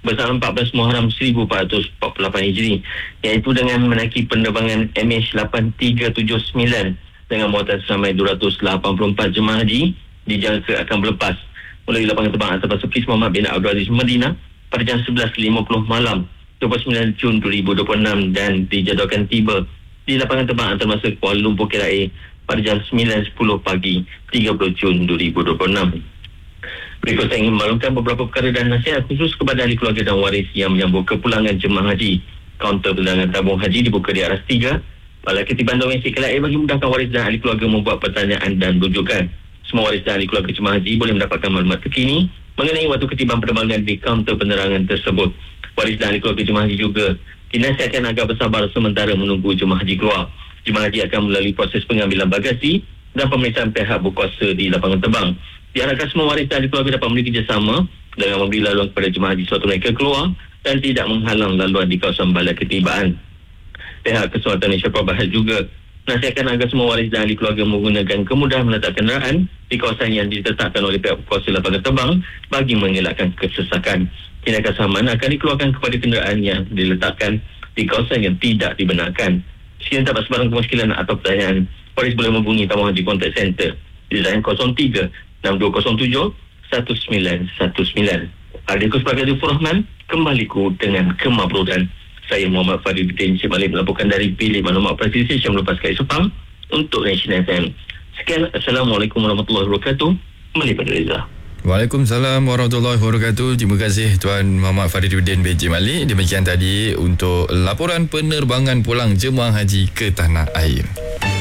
bersama 14 Muharram 1448 Hijri, iaitu dengan menaiki penerbangan MH8379 dengan muatan seramai 284 jemaah haji dijangka akan berlepas melalui lapangan terbang Antarabangsa Pis Muhammad bin Abdul Aziz Madinah pada jam 11.50 malam 29 Jun 2026 dan dijadualkan tiba di lapangan terbang Antarabangsa Kuala Lumpur KLIA pada jam 9.10 pagi 30 Jun 2026. Berikut saya ingin memaklumkan beberapa perkara dan nasihat khusus kepada ahli keluarga dan waris yang menyambut kepulangan jemaah haji. Kaunter penerangan tabung haji dibuka di aras 3 Balai Ketiban Domestik KLIA bagi mudahkan waris dan ahli keluarga membuat pertanyaan dan rujukan. Semua waris dan ahli keluarga jemaah haji boleh mendapatkan maklumat terkini mengenai waktu ketiban penerbangan di kaunter penerangan tersebut. Waris dan ahli keluarga jemaah haji juga dinasihatkan agar bersabar sementara menunggu jemaah haji keluar. Jemaah haji akan melalui proses pengambilan bagasi dan pemeriksaan pihak berkuasa di lapangan terbang. Diharapkan semua waris dan ahli keluarga dapat memberi kerjasama dengan memberi laluan kepada jemaah haji sewaktu mereka keluar dan tidak menghalang laluan di kawasan balai ketibaan. Pihak Kesultanan Malaysia Perbahat juga nasihatkan agar semua waris dan ahli keluarga menggunakan kemudahan meletak kenderaan di kawasan yang ditetapkan oleh pihak berkuasa lapangan terbang bagi mengelakkan kesesakan. Tindakan saman akan dikeluarkan kepada kenderaan yang diletakkan di kawasan yang tidak dibenarkan. Sekiranya dapat sebarang kemuskilan atau pertanyaan, waris boleh menghubungi Tabung Haji Contact Center di line 03 6207 1919. Adikku sebagai Dufur Rahman, kembaliku dengan kemabrudan. Saya Muhammad Fariduddin Cik Malik melaporkan dari Bilik Maklumat Operasi Stesen Melepas Kait Sepang untuk National FM. Sekian, Assalamualaikum warahmatullahi wabarakatuh. Melipat Reza. Waalaikumsalam warahmatullahi wabarakatuh. Terima kasih Tuan Muhammad Fariduddin bin Cik Malik. Demikian tadi untuk laporan penerbangan pulang jemaah haji ke tanah air.